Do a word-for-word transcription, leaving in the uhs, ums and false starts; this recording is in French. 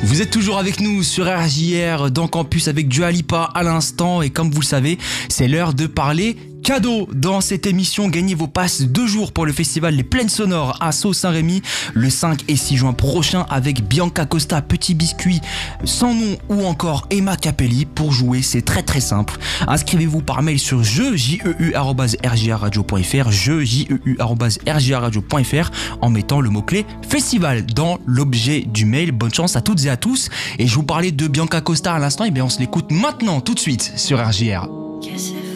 Vous êtes toujours avec nous sur R J R dans Campus avec Dua Lipa à l'instant et comme vous le savez, c'est l'heure de parler cadeaux. Dans cette émission, gagnez vos passes deux jours pour le festival Les Plaines Sonores à Sault-Saint-Rémy le cinq et six juin prochain avec Bianca Costa, Petit Biscuit, Sans Nom ou encore Emma Capelli. Pour jouer, c'est très très simple. Inscrivez-vous par mail sur jeu arobase r j r radio point f r jeu arobase r j r radio point f r en mettant le mot-clé festival dans l'objet du mail. Bonne chance à toutes et à tous. Et je vous parlais de Bianca Costa à l'instant, et bien on se l'écoute maintenant tout de suite sur R J R.